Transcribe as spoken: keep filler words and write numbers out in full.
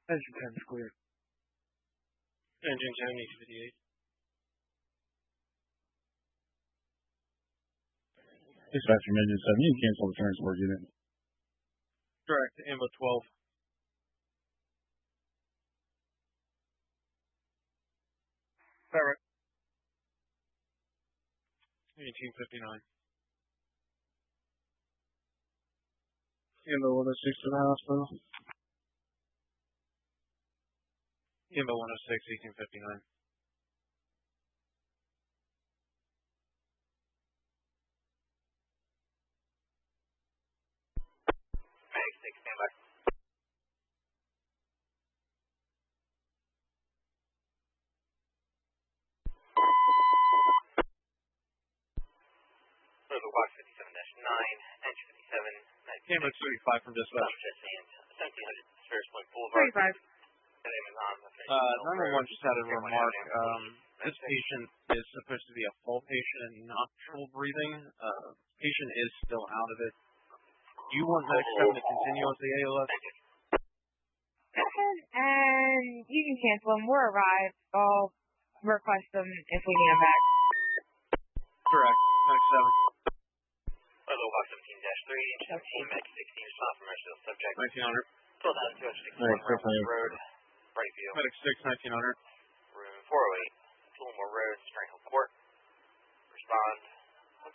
Engine ten is clear. Engine ten needs fifty-eight. Dispatch from Engine seven, you can cancel the transport unit. Correct, Ambo twelve. Barrett. eighteen fifty-nine. Ambo one oh six to the hospital. Ambo one oh six, eighteen fifty-nine. Mag six, stand by. Local box fifty-seven dash nine, engine fifty-seven. Ambo thirty-five from dispatch. seventeen hundred Ferris Point Boulevard. thirty-five. Uh, nine one one just had a remark. Um, this patient is supposed to be a full patient and not trouble breathing. Uh, patient is still out of it. Do you want Medic seven to continue with the A L S? And you can cancel them. We're arrived. I'll request them if we need them back. Correct. Medic seven. Local box seventeen dash three, engine seventeen, Mag sixteen, response from our subject. nineteen hundred. twelve thousand two hundred sixty-one Road, Brightview. Medic six, nineteen hundred. Room four oh eight, Tullamore Road, Stranghill Court. Respond.